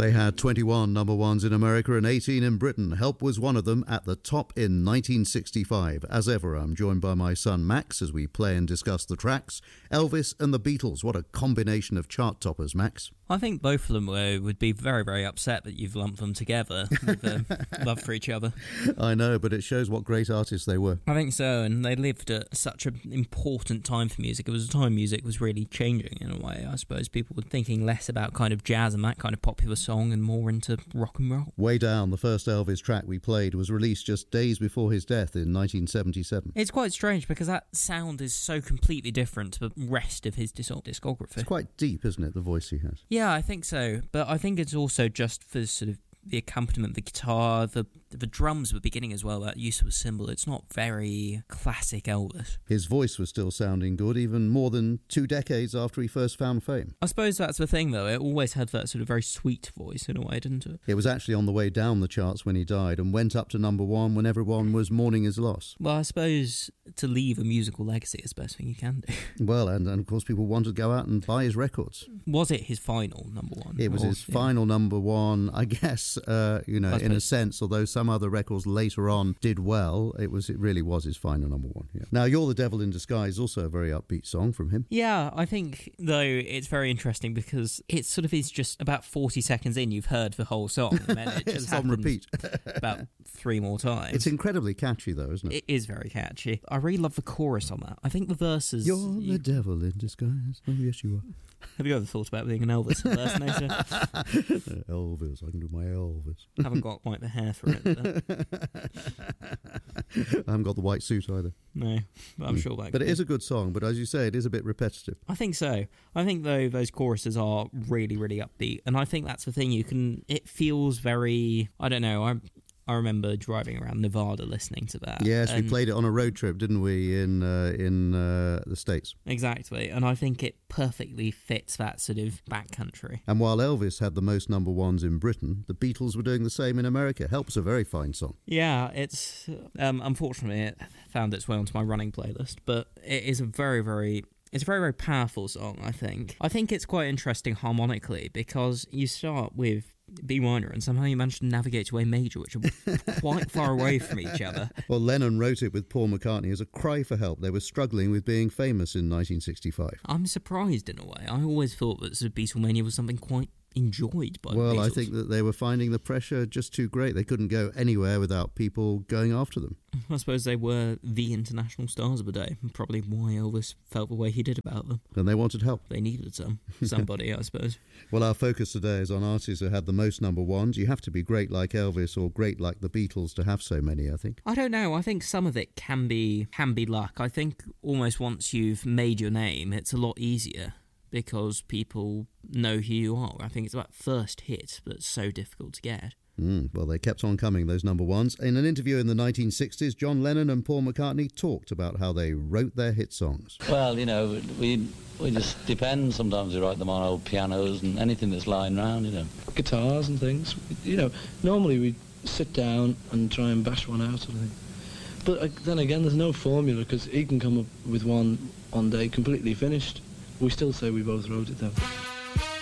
They had 21 number ones in America and 18 in Britain. Help was one of them, at the top in 1965. As ever, I'm joined by my son Max as we play and discuss the tracks. Elvis and the Beatles, what a combination of chart toppers, Max. I think both of them would be very, very upset that you've lumped them together with love for each other. I know, but it shows what great artists they were. I think so, and they lived at such an important time for music. It was a time music was really changing in a way. I suppose people were thinking less about kind of jazz and that kind of popular song and more into rock and roll. Way Down, the first Elvis track we played, was released just days before his death in 1977. It's quite strange because that sound is so completely different to the rest of his discography. It's quite deep, isn't it, the voice he has? Yeah, I think so, but I think it's also just for sort of the accompaniment, the guitar, the drums were beginning as well, that use of a cymbal. It's not very classic Elvis. His voice was still sounding good, even more than 2 decades after he first found fame. I suppose that's the thing, though. It always had that sort of very sweet voice in a way, didn't it? It was actually on the way down the charts when he died and went up to number one when everyone was mourning his loss. Well, I suppose to leave a musical legacy is the best thing you can do. Well, and of course people wanted to go out and buy his records. Was it his final number one? It was his final number one, I guess, in a sense, although some other records later on did well, it really was his final number one. Yeah. Now, You're the Devil in Disguise, also a very upbeat song from him. Yeah, I think, though, it's very interesting because it sort of is just about 40 seconds in, you've heard the whole song, and then it just on repeat. about 3 more times. It's incredibly catchy, though, isn't it? It is very catchy. I really love the chorus on that. I think the verses... You're the devil in disguise. Oh, yes, you are. Have you ever thought about being an Elvis impersonator? Elvis, I can do my Elvis. I haven't got quite the hair for it. I haven't got the white suit either. No, but I'm sure that. But it is a good song, but as you say, it is a bit repetitive. I think so. I think, though, those choruses are really, really upbeat, and I think that's the thing. It feels very, I don't know, I remember driving around Nevada listening to that. Yes, we played it on a road trip, didn't we, in the States? Exactly, and I think it perfectly fits that sort of backcountry. And while Elvis had the most number ones in Britain, the Beatles were doing the same in America. Help's a very fine song. Yeah, it's unfortunately it found its way onto my running playlist, but it is a very, very powerful song, I think. I think it's quite interesting harmonically because you start with B minor and somehow you manage to navigate to A major, which are quite far away from each other. Well, Lennon wrote it with Paul McCartney as a cry for help. They were struggling with being famous in 1965. I'm surprised in a way. I always thought that sort of Beatlemania was something quite enjoyed by the Beatles. Well, I think that they were finding the pressure just too great. They couldn't go anywhere without people going after them. I suppose they were the international stars of the day, and probably why Elvis felt the way he did about them. And they wanted help. They needed somebody, I suppose. Well, our focus today is on artists who had the most number ones. You have to be great like Elvis or great like the Beatles to have so many, I think. I don't know. I think some of it can be luck. I think almost once you've made your name, it's a lot easier because people know who you are. I think it's that first hit that's so difficult to get. Well, they kept on coming, those number ones. In an interview in the 1960s, John Lennon and Paul McCartney talked about how they wrote their hit songs. Well, we just depend. Sometimes we write them on old pianos and anything that's lying around, Guitars and things. Normally we sit down and try and bash one out, sort of thing. But then again, there's no formula because he can come up with one day completely finished. We still say we both wrote it, though.